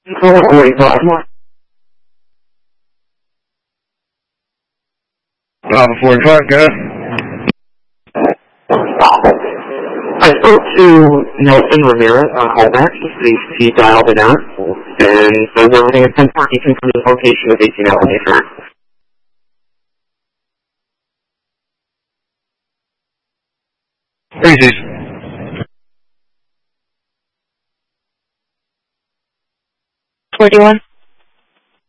45, good. I spoke to Nelson Ramirez on callback. He dialed it out, and says everything is 10-4. He confirmed his location is 18 Alabama. Easy. 41.